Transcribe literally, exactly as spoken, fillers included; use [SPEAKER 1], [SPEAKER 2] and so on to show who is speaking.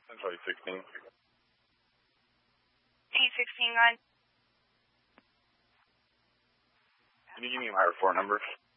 [SPEAKER 1] Central eight sixteen.
[SPEAKER 2] eight sixteen, gone.
[SPEAKER 1] Can you give me my report number?